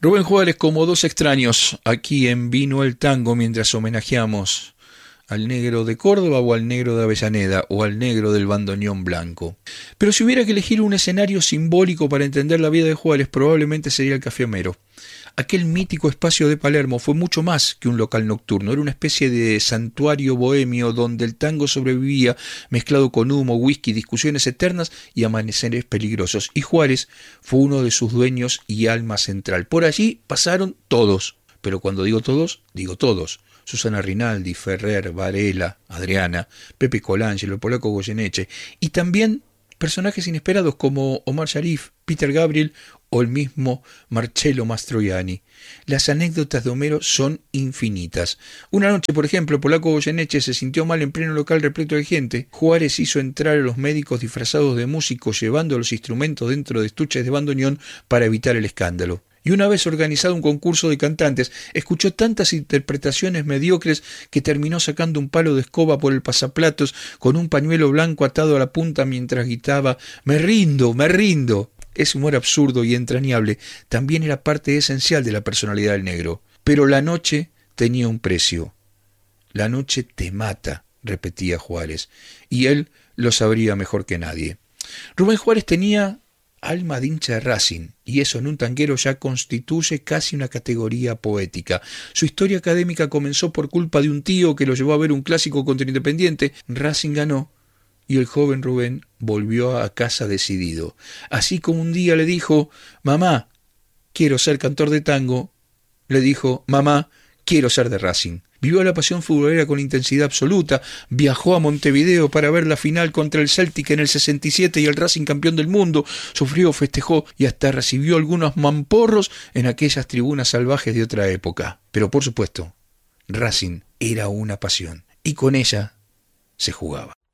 Rubén Juárez como dos extraños aquí en Vino el Tango mientras homenajeamos al negro de Córdoba o al negro de Avellaneda o al negro del bandoneón blanco. Pero si hubiera que elegir un escenario simbólico para entender la vida de Juárez, probablemente sería el Café Homero. Aquel mítico espacio de Palermo fue mucho más que un local nocturno, era una especie de santuario bohemio donde el tango sobrevivía mezclado con humo, whisky, discusiones eternas y amaneceres peligrosos. Y Juárez fue uno de sus dueños y alma central. Por allí pasaron todos, pero cuando digo todos, digo todos. Susana Rinaldi, Ferrer, Varela, Adriana, Pepe Colangelo, el polaco Goyeneche, y también personajes inesperados como Omar Sharif, Peter Gabriel o el mismo Marcello Mastroianni. Las anécdotas de Homero son infinitas. Una noche, por ejemplo, el polaco Goyeneche se sintió mal en pleno local repleto de gente. Juárez hizo entrar a los médicos disfrazados de músicos llevando los instrumentos dentro de estuches de bandoneón para evitar el escándalo. Y una vez organizado un concurso de cantantes, escuchó tantas interpretaciones mediocres que terminó sacando un palo de escoba por el pasaplatos con un pañuelo blanco atado a la punta mientras gritaba «¡Me rindo, me rindo!». Ese humor absurdo y entrañable también era parte esencial de la personalidad del negro. Pero la noche tenía un precio. «La noche te mata», repetía Juárez, y él lo sabría mejor que nadie. Rubén Juárez tenía alma de hincha de Racing, y eso en un tanguero ya constituye casi una categoría poética. Su historia académica comenzó por culpa de un tío que lo llevó a ver un clásico contra Independiente. Racing ganó, y el joven Rubén volvió a casa decidido. Así como un día le dijo, «Mamá, quiero ser cantor de tango», le dijo, «Mamá, quiero ser de Racing». Vivió la pasión futbolera con intensidad absoluta, viajó a Montevideo para ver la final contra el Celtic en el 67 y el Racing campeón del mundo, sufrió, festejó y hasta recibió algunos mamporros en aquellas tribunas salvajes de otra época. Pero por supuesto, Racing era una pasión y con ella se jugaba.